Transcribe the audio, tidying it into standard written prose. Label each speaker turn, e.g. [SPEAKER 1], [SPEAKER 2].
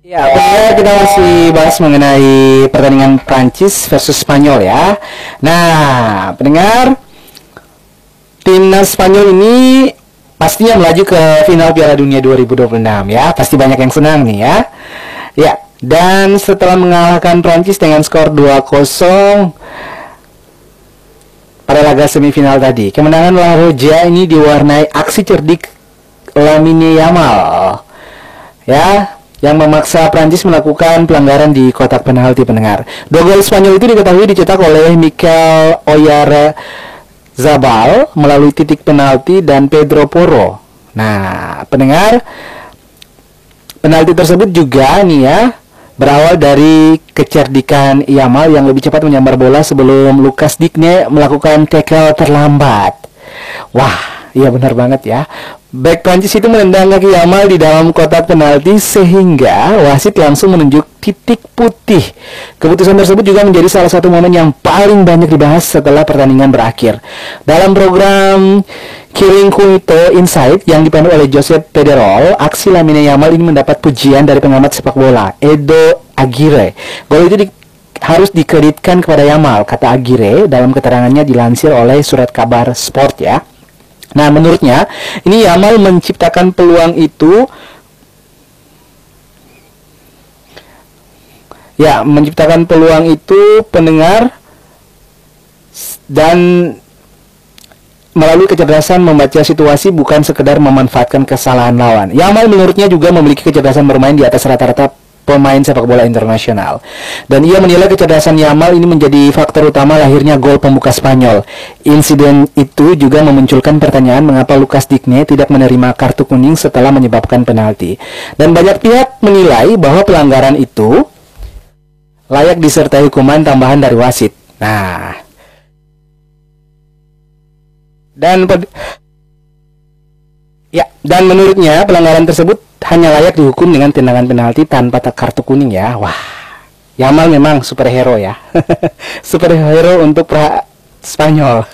[SPEAKER 1] Ya, kita masih bahas mengenai pertandingan Prancis versus Spanyol ya. Nah, pendengar, timnas Spanyol ini pastinya melaju ke final Piala Dunia 2026 ya. Pasti banyak yang senang nih ya. Ya, dan setelah mengalahkan Prancis dengan skor 2-0 pada laga semifinal tadi, kemenangan La Roja ini diwarnai aksi cerdik Lamine Yamal ya, yang memaksa Prancis melakukan pelanggaran di kotak penalti. Pendengar, dua gol Spanyol itu diketahui dicetak oleh Mikel Oyarzabal melalui titik penalti dan Pedro Porro. Nah, pendengar, penalti tersebut juga nih ya berawal dari kecerdikan Yamal yang lebih cepat menyambar bola sebelum Lucas Digne melakukan tackle terlambat. Wah, iya benar banget ya. Bek Prancis itu menendang kaki Yamal di dalam kotak penalti sehingga wasit langsung menunjuk titik putih. Keputusan tersebut juga menjadi salah satu momen yang paling banyak dibahas setelah pertandingan berakhir. Dalam program Killing Kunito Insight yang dipandu oleh Josep Pedrerol, aksi Lamine Yamal ini mendapat pujian dari pengamat sepak bola Edo Aguirre. Gol itu harus dikreditkan kepada Yamal, kata Aguirre dalam keterangannya dilansir oleh surat kabar Sport ya. Nah, menurutnya ini Yamal menciptakan peluang itu pendengar, dan melalui kecerdasan membaca situasi, bukan sekedar memanfaatkan kesalahan lawan. Yamal menurutnya juga memiliki kecerdasan bermain di atas rata-rata pemain sepak bola internasional. Dan ia menilai kecerdasan Yamal ini menjadi faktor utama lahirnya gol pembuka Spanyol. Insiden itu juga memunculkan pertanyaan mengapa Lucas Digne tidak menerima kartu kuning setelah menyebabkan penalti. Dan banyak pihak menilai bahwa pelanggaran itu layak disertai hukuman tambahan dari wasit. Nah, dan menurutnya pelanggaran tersebut hanya layak dihukum dengan tendangan penalti tanpa kartu kuning ya. Wah, Yamal memang superhero ya. Superhero untuk Spanyol.